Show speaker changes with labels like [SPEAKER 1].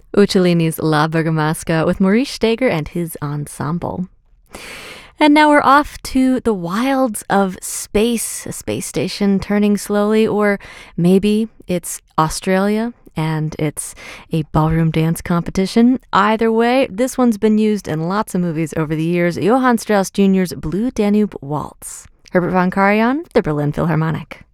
[SPEAKER 1] Uccellini's La Bergamasca with Maurice Steger and his ensemble. And now we're off to the wilds of space, a space station turning slowly, or maybe it's Australia and it's a ballroom dance competition. Either way, this one's been used in lots of movies over the years. Johann Strauss Jr.'s Blue Danube Waltz. Herbert von Karajan, the Berlin Philharmonic.